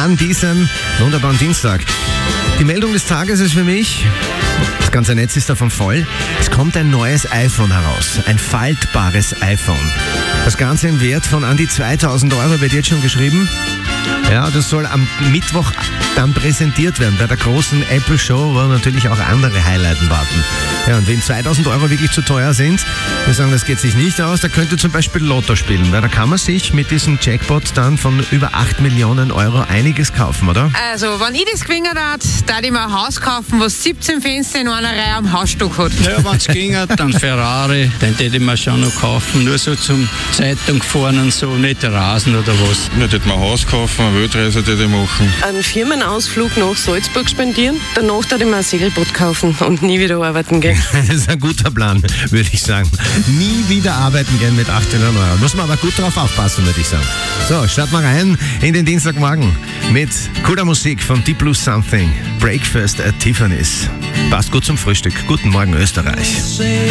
an diesem wunderbaren Dienstag. Die Meldung des Tages ist für mich, das ganze Netz ist davon voll, es kommt ein neues iPhone heraus, ein faltbares iPhone. Das Ganze im Wert von an die 2.000 Euro, wird jetzt schon geschrieben. Ja, das soll am Mittwoch dann präsentiert werden bei der großen Apple Show, wo natürlich auch andere Highlights warten. Ja, und wenn 2.000 Euro wirklich zu teuer sind, wir sagen, das geht sich nicht aus, da könnte zum Beispiel Lotto spielen, weil da kann man sich mit diesem Jackpot dann von über 8 Millionen Euro einiges kaufen, oder? Also, wenn ich das gewinnen darf ich mir ein Haus kaufen, was 17 Fenster in einer Reihe am Hausstock hat. Ja, wenn es ginge, dann Ferrari, den hätte ich mir schon noch kaufen, nur so zum Zeitung fahren und so, nicht Rasen oder was. Ich hätte mir ein Haus kaufen, eine Weltreise hätte ich machen. Einen Firmenausflug nach Salzburg spendieren, danach würde ich mir ein Segelboot kaufen und nie wieder arbeiten gehen. Das ist ein guter Plan, würde ich sagen. Nie wieder arbeiten gehen mit 8 Millionen Euro. Muss man aber gut drauf aufpassen, würde ich sagen. So, starten wir rein in den Dienstagmorgen mit cooler Musik von Deep Blue Something. Breakfast at Tiffany's. Passt gut zum Frühstück. Guten Morgen, Österreich.